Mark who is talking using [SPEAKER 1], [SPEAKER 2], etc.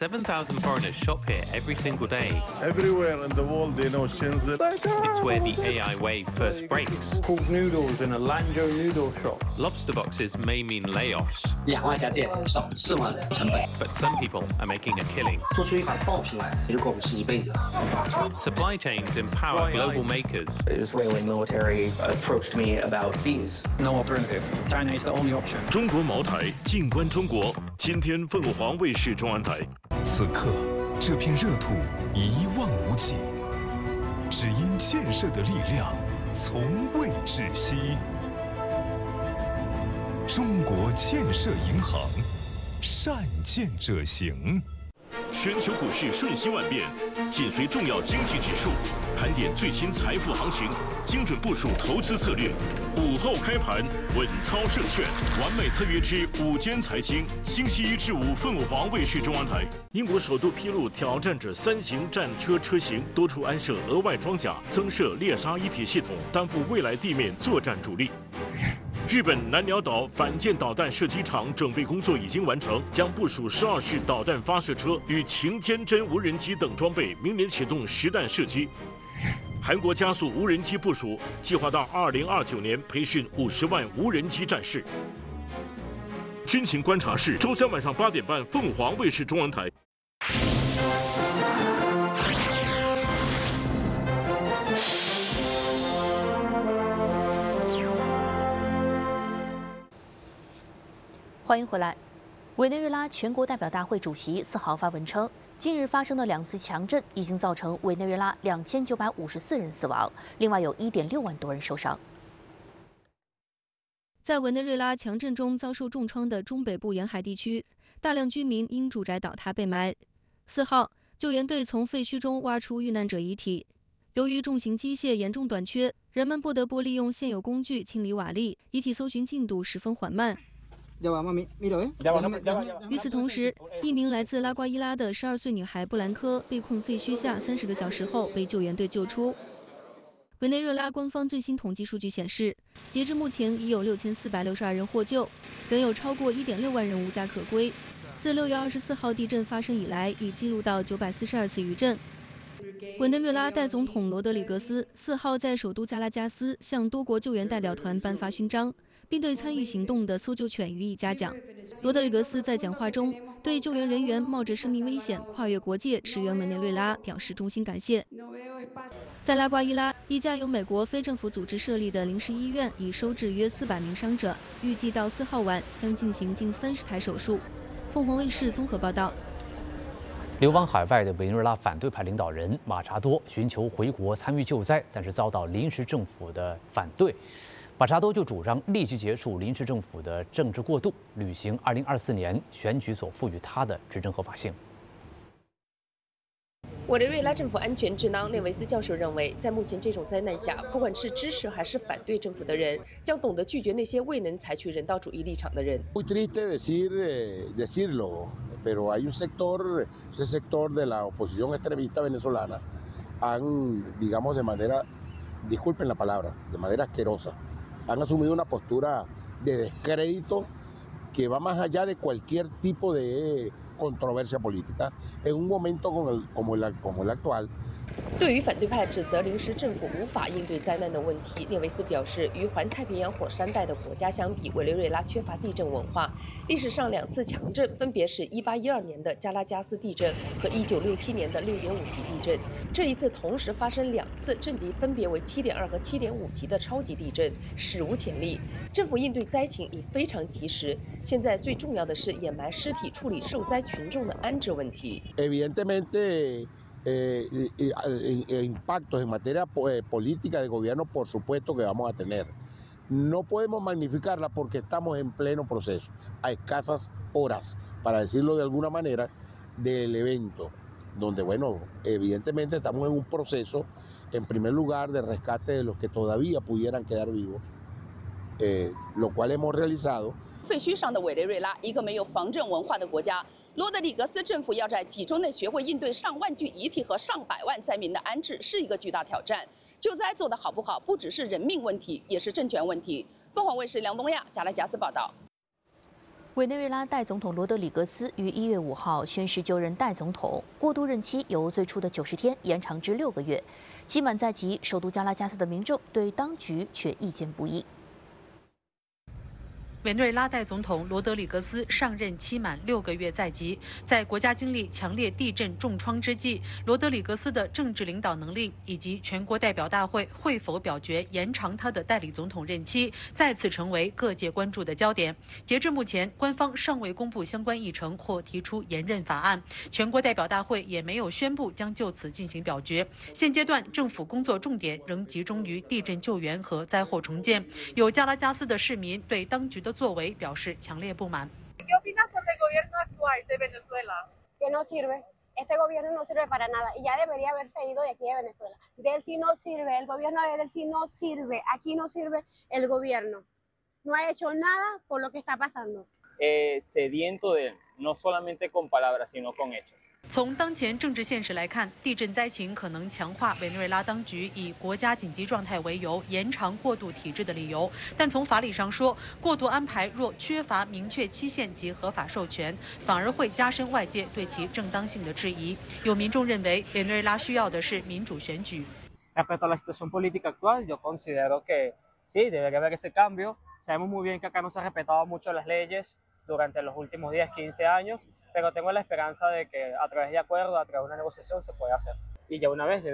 [SPEAKER 1] 7,000 foreigners shop here every single day.
[SPEAKER 2] Everywhere in the world they know Shenzhen.
[SPEAKER 1] It's where the AI wave first breaks.
[SPEAKER 3] Cooked noodles in a Lanzhou noodle shop.
[SPEAKER 1] Lobster boxes may mean layoffs.
[SPEAKER 4] 2万家店少4万的成本，
[SPEAKER 1] But some people are making a killing.
[SPEAKER 4] 做出一款爆品来，如果我们是一辈子。
[SPEAKER 1] Supply chains empower global makers.
[SPEAKER 5] The Israeli military approached me about these.
[SPEAKER 3] No alternative. China is the only option.
[SPEAKER 6] 中国茅台，静观中国。今天凤凰卫视中文台。
[SPEAKER 7] 此刻，这片热土一望无际，只因建设的力量从未止息。中国建设银行，善建者行。
[SPEAKER 6] 全球股市瞬息万变，紧随重要经济指数，盘点最新财富行情，精准部署投资策略。午后开盘，稳操胜券，完美特约之午间财经，星期1至5，凤凰卫视中文台。英国首度披露挑战者3型战车车型，多处安设额外装甲，增设猎杀一体系统，担负未来地面作战主力。日本南鸟岛反舰导弹射击场准备工作已经完成，将部署12式导弹发射车与擎坚针无人机等装备，明年启动实弹射击。韩国加速无人机部署，计划到2029年培训50万无人机战士。军情观察室，周3晚上8点半，凤凰卫视中文台。
[SPEAKER 8] 欢迎回来。委内瑞拉全国代表大会主席4号发文称，近日发生的2次强震已经造成委内瑞拉2954人死亡，另外有1.6万多人受伤。
[SPEAKER 9] 在委内瑞拉强震中遭受重创的中北部沿海地区，大量居民因住宅倒塌被埋。4号，救援队从废墟中挖出遇难者遗体。由于重型机械严重短缺，人们不得不利用现有工具清理瓦砾，遗体搜寻进度十分缓慢。与此同时，一名来自拉瓜伊拉的12岁女孩布兰科被困废墟下30个小时后被救援队救出。委内瑞拉官方最新统计数据显示，截至目前已有6462人获救，仍有超过1.6万人无家可归。自6月24号地震发生以来，已记录到942次余震。委内瑞拉代总统罗德里格斯4号在首都加拉加斯向多国救援代表团颁发勋章，并对参与行动的搜救犬予以嘉奖。罗德里格斯在讲话中对救援人员冒着生命危险跨越国界驰援委内瑞拉表示衷心感谢。在拉瓜伊拉，一家由美国非政府组织设立的临时医院已收治约400名伤者，预计到4号晚将进行近30台手术。凤凰卫视综合报道。
[SPEAKER 10] 流亡海外的委内瑞拉反对派领导人马查多寻求回国参与救灾，但是遭到临时政府的反对。马查多就主张立即结束临时政府的政治过渡，履行2024年选举所赋予他的执政合法性。
[SPEAKER 11] 委内瑞拉政府安全智囊内维斯教授认为，在目前这种灾难下，不管是支持还是反对政府的人，将懂得拒绝那些未能采取人道主义立场的人。
[SPEAKER 12] Pero hay un sector, ese sector de la oposición extremista venezolana, han, digamos, de manera, disculpen la palabra, de manera asquerosa, han asumido una postura de descrédito que va más allá de cualquier tipo de controversia política. En un momento como el actual.
[SPEAKER 11] 对于反对派指责临时政府无法应对灾难的问题，列维斯表示，与环太平洋火山带的国家相比，委内瑞拉缺乏地震文化。历史上2次强震分别是1812年的加拉加斯地震和1967年的6.5级地震。这一次同时发生2次震级分别为7.2和7.5级的超级地震，史无前例。政府应对灾情已非常及时，现在最重要的是掩埋尸体，处理受灾群众的安置问题。
[SPEAKER 12] Evidentemente. Impactos en materia política de gobierno, por supuesto que vamos a tener. No podemos magnificarla porque estamos en pleno proceso, a escasas horas, para decirlo de alguna manera, del evento, donde, bueno, evidentemente estamos en un proceso, en primer lugar, de rescate de los que todavía pudieran quedar vivos, lo cual hemos realizado.
[SPEAKER 13] 废墟上的委内瑞拉，一个没有防震文化的国家。罗德里格斯政府要在几周内学会应对上万具遗体和上百万灾民的安置，是一个巨大挑战。救灾做得好不好，不只是人命问题，也是政权问题。凤凰卫视梁东亚、加拉加斯报道。
[SPEAKER 8] 委内瑞拉代总统罗德里格斯于1月5号宣誓就任代总统，过渡任期由最初的90天延长至6个月。期满在即，首都加拉加斯的民众对当局却意见不一。
[SPEAKER 14] 委内瑞拉代总统罗德里格斯上任期满6个月在即，在国家经历强烈地震重创之际，罗德里格斯的政治领导能力以及全国代表大会会否表决延长他的代理总统任期，再次成为各界关注的焦点。截至目前，官方尚未公布相关议程或提出延任法案，全国代表大会也没有宣布将就此进行表决。现阶段，政府工作重点仍集中于地震救援和灾后重建。有加拉加斯的市民对当局的作为表示强烈不满。
[SPEAKER 15] ¿Qué opinas sobre el gobierno actual de Venezuela?
[SPEAKER 16] Que no sirve. Este gobierno no sirve para nada y ya debería haberse ido de aquí de Venezuela. Delcy no sirve, el gobierno de Delcy no sirve, aquí no sirve el gobierno. No ha hecho nada por lo que está pasando.
[SPEAKER 17] Sediento de él, no solamente con palabras, sino con hechos.
[SPEAKER 14] 从当前政治现实来看，地震灾情可能强化委内瑞拉当局以国家紧急状态为由延长过渡体制的理由。但从法理上说，过渡安排若缺乏明确期限及合法授权，反而会加深外界对其正当性的质疑。有民众认为，委内瑞拉需要的是民主选举。
[SPEAKER 18] Respecto a la situación política actual, yo considero que sí, debería haber ese cambio. Sabemos muy bien que acá no se han respetado mucho las leyes durante los últimos 10, 15 años, pero tengo la esperanza de que a través de acuerdos, a través de una negociación se puede hacer. Y ya una vez